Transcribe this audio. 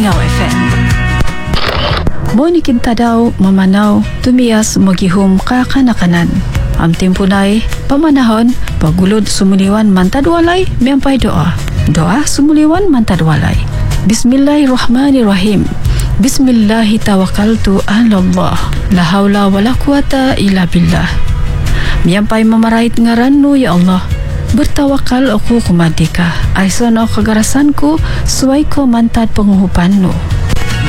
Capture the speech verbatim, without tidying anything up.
Mingaw F M. Mo ni kinta daw mamanaw tumiyas magihum ka kanakanan. Am tempo nay pamanahon pagulod sumuliwan mantadwalay miampay doa. Doa sumuliwan mantadwalay. Bismillahirrahmanirrahim. Bismillahi tawakkaltu ala Allah. La haula wala quwata illa billah. Miampay mamarait ngarannu ya Allah. Bertawakal aku kumadika. Aisono kagarasanku suway ko mantad penguhupannu.